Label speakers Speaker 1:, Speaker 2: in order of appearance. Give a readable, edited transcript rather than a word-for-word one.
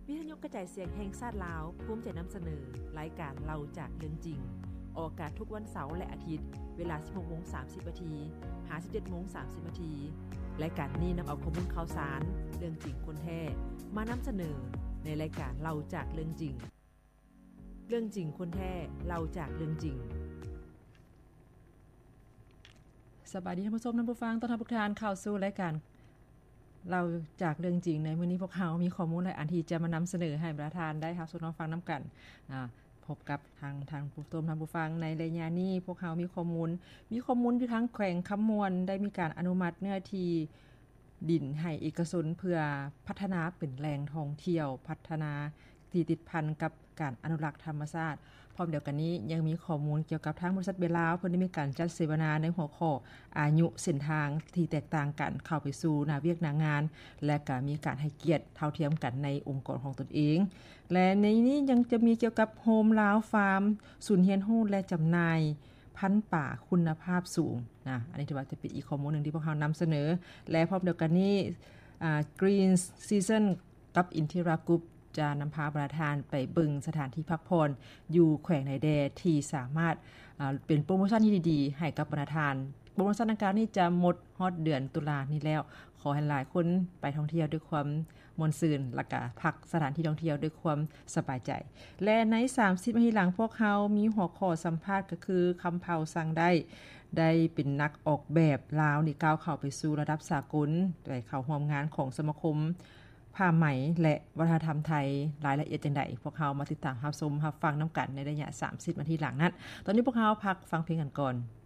Speaker 1: วิทยุกระจายเสียงแห่งชาติลาวภูมิใจนำเสนอรายการเราจากเรื่องจริงออกอากาศทุกวันเสาร์และอาทิตย์เวลา 16:30 น. หา 17:30 น. รายการนี้นำเอาข้อมูลข่าวสารเรื่องจริงคนแท้มานำเสนอในรายการเราจากเรื่องจริงเรื่องจริงคนแท้เราจากเรื่องจริงสบายดีท่านผู้ชมท่านผู้ฟังต้อนรับทุกท่านเข้าสู่รายการเราจากเรื่องจริงในมื้อนี้พวกเรามีข้อมูลหลายอันที่จะมานำเสนอให้ประธานได้รับรับฟังนํากันพบกับทางผู้ชมท่านผู้ฟังในระยะนี้พวกเรามีข้อมูลอยู่ทั้งแขวงคำมวนได้มีการอนุมัติเนื้อที่ดินให้เอกชนเพื่อพัฒนาเป็นแหล่งท่องเที่ยวพัฒนาที่ติดพันกับการอนุรักษ์ธรรมชาติพร้อมเดียวกันนี้ยังมีข้อมูลเกี่ยวกับทางบริษัทเบลาวเพิ่นได้มีการจัดเสวนาในหัวข้ออายุเส้นทางที่แตกต่างกันเข้าไปสู่หน้าเวียกหน้างานและก็มีการให้เกียรติเท่าเทียมกันในองค์กรของตนเองและในนี้ยังจะมีเกี่ยวกับโฮมลาวฟาร์มศูนย์เรียนรู้และจำหน่ายพันธุ์ป่าคุณภาพสูงอันนี้ถือว่าจะเป็นอีกข้อมูลนึงที่พวกเรานําเสนอและพร้อมเดียวกันนี้Green Season กับ Intera Group จะนําพาประธานไปเบิ่งสถานที่พักผ่อนอยู่แขวงไหนแดที่สามารถเป็นโปรโมชั่นที่ดีๆให้กับประธานโปรโมชั่นดังกล่าวนี้จะหมดฮอดเดือนตุลานี้แล้วขอให้หลายคนไปท่องเที่ยวด้วยความมนต์ซื่นและก็พักสถานที่ท่องเที่ยวด้วยความสบายใจและใน30นาทีหลังพวกเขามีหัวข้อสัมภาษณ์ก็คือคำเผาสั่งได้เป็นนักออกแบบลาวนี่ก้าวเข้าไปสู่ระดับสากลได้เข้าร่วมงานของสมาคมผ้าไหมและวัฒนธรรมไทยรายละเอียดจังได๋พวกเขามาติดตามรับชมรับฟังนํากันในระยะ30นาทีหลังนั้นตอนนี้พวกเขาพักฟังเพลงกันก่อน